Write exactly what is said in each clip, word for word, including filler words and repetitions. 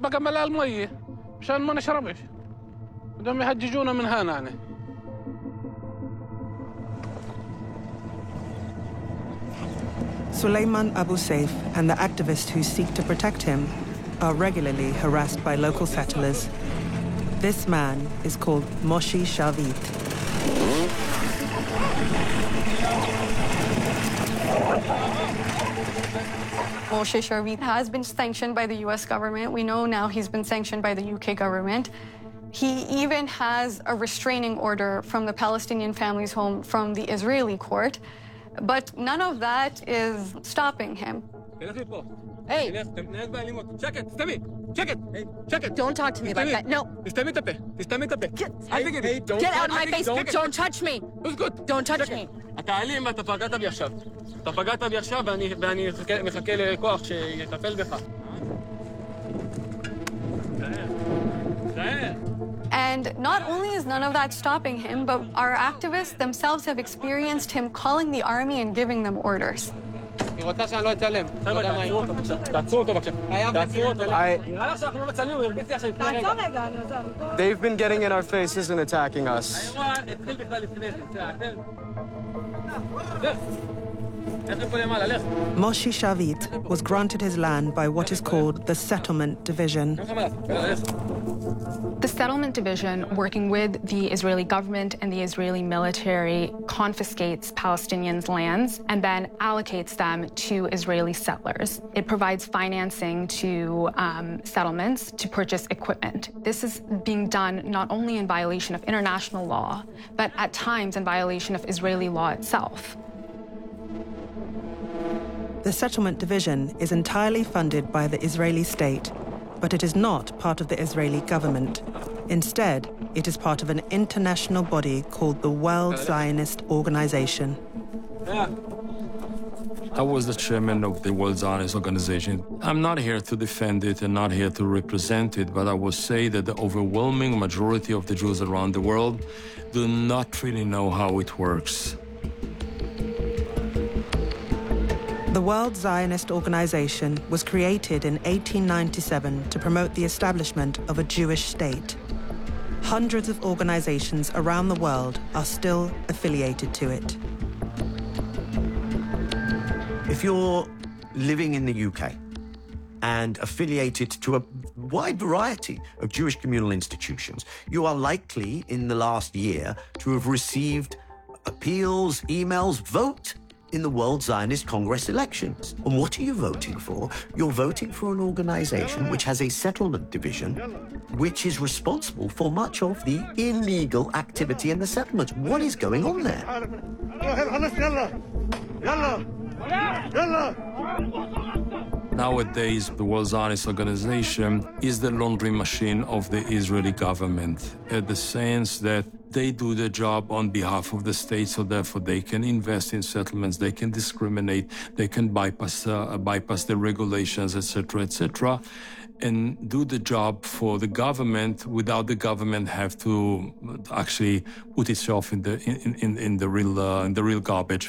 بقى ملال مية مشان ما نشربش بدهم يهججونا من هنا يعني. Suleiman Abu Saif and the activists who seek to protect him are regularly harassed by local settlers. This man is called Moshe Shavit. Moshe Shavit has been sanctioned by the U S government. We know now he's been sanctioned by the U K government. He even has a restraining order from the Palestinian family's home from the Israeli court. But none of that is stopping him. Hey! Don't talk to me like that. No. Get, hey, don't get out of my face. Don't touch me. Don't touch me. אתה אלים ואתה פגעת בי עכשיו. אתה פגעת בי עכשיו ואני, ואני מחכה לכוח שיטפל בך. And not only is none of that stopping him, but our activists themselves have experienced him calling the army and giving them orders. היא רוצה שאני לא אצלם. תעצרו אותו בבקשה. תעצרו אותו בבקשה. תעצרו אותו. נראה לך שאנחנו לא מצלמים, הוא הרביץ לי עכשיו לפני רגע. תעצור רגע, אני עוזר. They've been getting in our faces and attacking us. האירוע התחיל בכלל לפני זה. Moshe Shavit was granted his land by what is called the Settlement Division. The Settlement Division, working with the Israeli government and the Israeli military, confiscates Palestinians' lands and then allocates them to Israeli settlers. It provides financing to um, settlements to purchase equipment. This is being done not only in violation of international law, but at times in violation of Israeli law itself. The Settlement Division is entirely funded by the Israeli state, but it is not part of the Israeli government. Instead, it is part of an international body called the World Zionist Organization. I was the chairman of the World Zionist Organization. I'm not here to defend it and not here to represent it, but I will say that the overwhelming majority of the Jews around the world do not really know how it works. The World Zionist Organization was created in eighteen ninety-seven to promote the establishment of a Jewish state. Hundreds of organizations around the world are still affiliated to it. If you're living in the U K and affiliated to a wide variety of Jewish communal institutions, you are likely in the last year to have received appeals, emails, vote in the World Zionist Congress elections. And what are you voting for? You're voting for an organization which has a settlement division which is responsible for much of the illegal activity in the settlements. What is going on there? Nowadays, the World Zionist Organization is the laundry machine of the Israeli government, in the sense that they do the job on behalf of the state, so therefore they can invest in settlements, they can discriminate, they can bypass uh, bypass the regulations, et cetera, et cetera, and do the job for the government without the government have to actually put itself in the in, in, in the real uh, in the real garbage.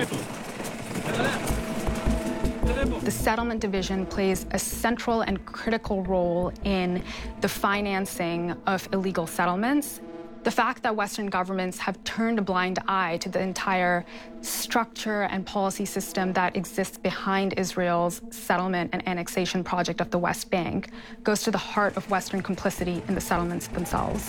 The Settlement Division plays a central and critical role in the financing of illegal settlements. The fact that Western governments have turned a blind eye to the entire structure and policy system that exists behind Israel's settlement and annexation project of the West Bank goes to the heart of Western complicity in the settlements themselves.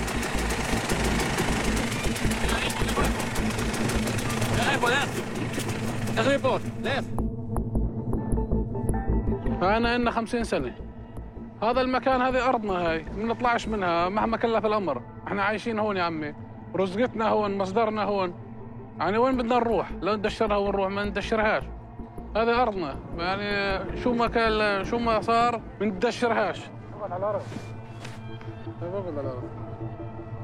أنا إلنا خمسين سنة. هذا المكان هذه أرضنا هاي، ما نطلعش منها مهما كلف الأمر. إحنا عايشين هون يا عمي، رزقتنا هون، مصدرنا هون. يعني وين بدنا نروح؟ لو ندشرها ونروح ما ندشرهاش. هذه أرضنا، يعني شو ما كان شو ما صار ما ندشرهاش. بقعد على الأرض. بقعد على الأرض.